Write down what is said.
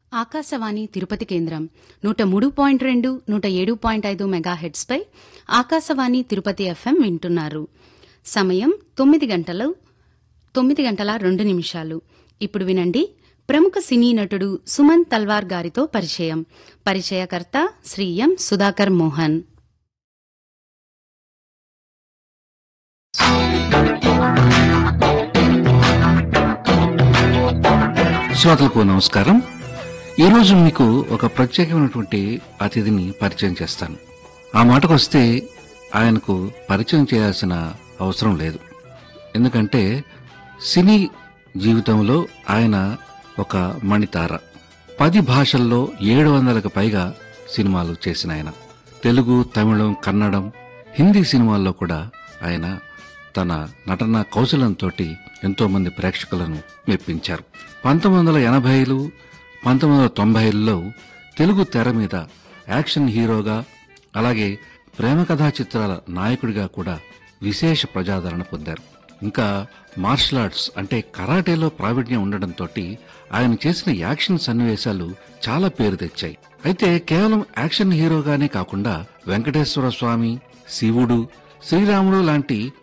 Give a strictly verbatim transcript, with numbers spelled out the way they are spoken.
ఆకాశవాణి తిరుపతి కేంద్రం నూట మూడు పాయింట్ రెండు నూట ఏడు పాయింట్ ఐదు మెగాహెట్స్పై ఆకాశవాణి తిరుపతి ఎఫ్ఎం వింటున్నారు. సమయం తొమ్మిది గంటలు తొమ్మిది గంటల రెండు నిమిషాలు. ఇప్పుడు వినండి ప్రముఖ సినీ నటుడు సుమన్ తల్వార్ గారితో పరిచయం. పరిచయకర్త శ్రీ ఎం సుధాకర్ మోహన్. శ్రోతలకు నమస్కారం. ఈరోజు మీకు ఒక ప్రత్యేకమైనటువంటి అతిథిని పరిచయం చేస్తాను. ఆ మాటకొస్తే ఆయనకు పరిచయం చేయాల్సిన అవసరం లేదు. ఎందుకంటే సినీ జీవితంలో ఆయన ఒక మణితార. పది భాషల్లో ఏడు వందలకు పైగా సినిమాలు చేసిన ఆయన. తెలుగు, తమిళం, కన్నడం, హిందీ సినిమాల్లో కూడా ఆయన తన నటన కౌశలంతో ఎంతో మంది ప్రేక్షకులను మెప్పించారు. పంతొమ్మిది వందల ఎనభైలు పంతొమ్మిది వందల తొంభైలలో తెలుగు తెర మీద యాక్షన్ హీరోగా, అలాగే ప్రేమ కథా చిత్రాల నాయకుడిగా కూడా విశేష ప్రజాదరణ పొందారు. ఇంకా మార్షల్ ఆర్ట్స్ అంటే కరాటేలో ప్రావీణ్యం ఉండడంతో ఆయన చేసిన యాక్షన్ సన్నివేశాలు చాలా పేరు తెచ్చాయి. అయితే కేవలం యాక్షన్ హీరోగానే కాకుండా వెంకటేశ్వర స్వామి, శివుడు, శ్రీరాముడు లాంటి